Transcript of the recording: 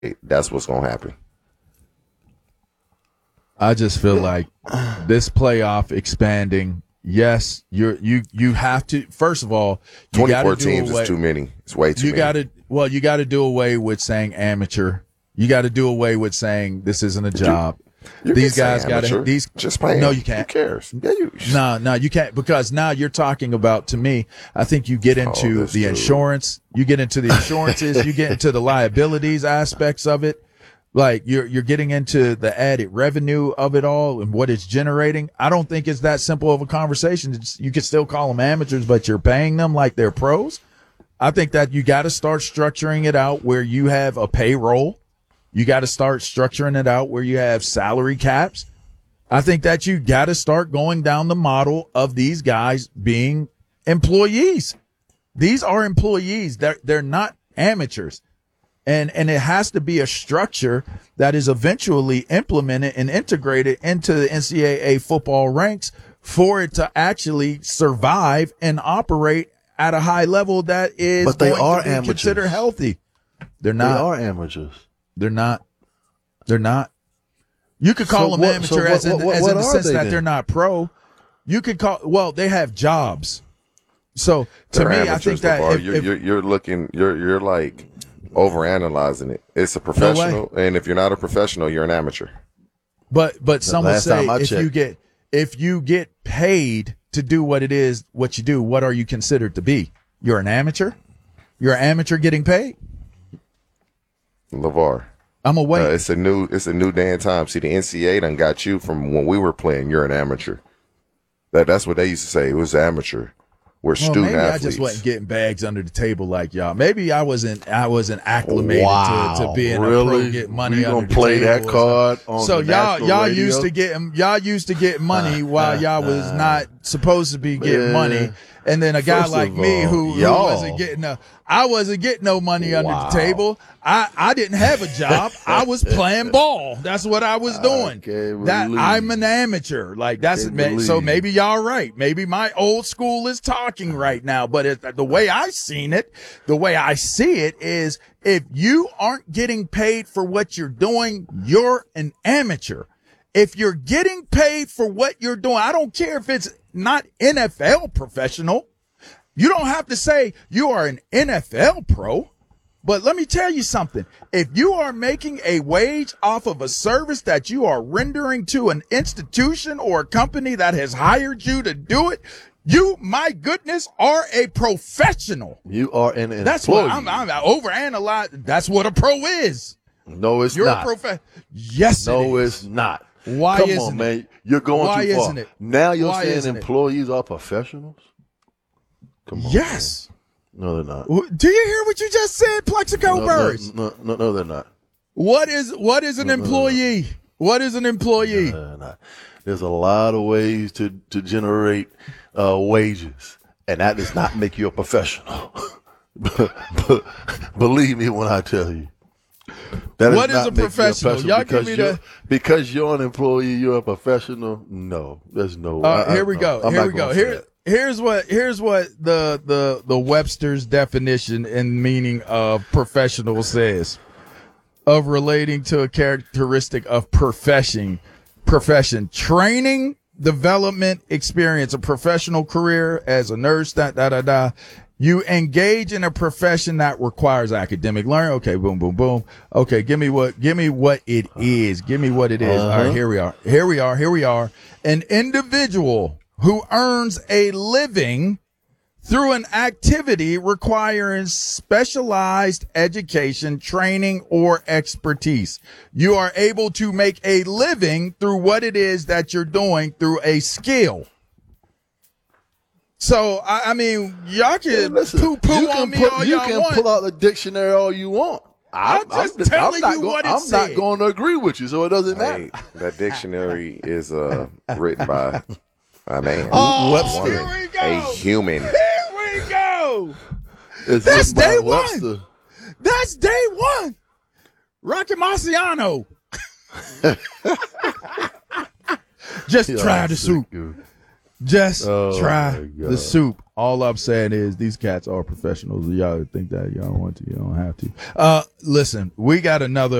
that's what's going to happen. I just feel like this playoff expanding. Yes, you have to. First of all, 24 teams is too many. It's way too many. You got to do away with saying amateur. You got to do away with saying this isn't a job. These guys got to just play. No, you can't. Who cares? Yeah, no, you can't, because now you're talking about, to me, I think you get into the insurance. You get into the insurances. You get into the liabilities aspects of it. Like you're getting into the added revenue of it all and what it's generating. I don't think it's that simple of a conversation. You can still call them amateurs, but you're paying them like they're pros. I think that you got to start structuring it out where you have a payroll. You got to start structuring it out where you have salary caps. I think that you got to start going down the model of these guys being employees. These are employees. They're not amateurs. And it has to be a structure that is eventually implemented and integrated into the NCAA football ranks for it to actually survive and operate at a high level that is but they are amateurs. Considered healthy. They're not. They are amateurs. They're not. They're not. You could call them amateur as in the sense that they're not pro. You could call, they have jobs. So to me, I think that you're looking, you're like overanalyzing it. It's a professional, and if you're not a professional, you're an amateur. But some would say if you get paid to do what it is, what you do, what are you considered to be? You're an amateur? You're an amateur getting paid? LeVar. I'm away. It's a new day and time. See, the NCAA done got you from when we were playing. You're an amateur. That's what they used to say. It was amateur. We're student maybe athletes. I just wasn't getting bags under the table like y'all. Maybe I wasn't acclimated to being a pro, get money under the table. You gonna play that card on so the y'all radio? used to get money while y'all was not supposed to be getting money. And then a guy like me who wasn't getting I wasn't getting no money under the table. I didn't have a job. I was playing ball. That's what I was doing. I'm an amateur. Like that's it. So maybe y'all right. Maybe my old school is talking right now. But the way I seen it, the way I see it is, if you aren't getting paid for what you're doing, you're an amateur. If you're getting paid for what you're doing, I don't care if it's not NFL professional. You don't have to say you are an NFL pro. But let me tell you something. If you are making a wage off of a service that you are rendering to an institution or a company that has hired you to do it, you, my goodness, are a professional. You are an employee. That's what I'm overanalyzing. That's what a pro is. No, it's You're not. You're a professional. Yes, no, it is. it's not. Why Come isn't on, it? man. You're going Why too far. isn't it? Now you're Why saying isn't employees are professionals? Come on. Yes. Man. No, they're not. Do you hear what you just said, Plexico Birds? No, they're not. What is an employee? What is an employee? There's a lot of ways to generate wages, and that does not make you a professional. but believe me when I tell you. What is a professional? Y'all give me the because you're an employee, you're a professional. No, there's no. Here we go. Here's what the Webster's definition and meaning of professional says: of relating to a characteristic of profession, training, development, experience, a professional career as a nurse, You engage in a profession that requires academic learning. Okay, boom, boom, boom. Okay, give me what it is. Give me what it is. All right, here we are. An individual who earns a living through an activity requiring specialized education, training, or expertise. You are able to make a living through what it is that you're doing through a skill. So, I mean, y'all can poo-poo on me all y'all want. You can pull out the dictionary all you want. I'm just telling you what it said. I'm not going to agree with you, so it doesn't matter. That dictionary is written by a man. Oh, here we go. A human. Here we go. That's day one. That's day one. Rocky Marciano. Just try the soup. Just Oh, try my God. the soup. All I'm saying is these cats are professionals. Y'all think that y'all want to, you don't have to. Listen, we got another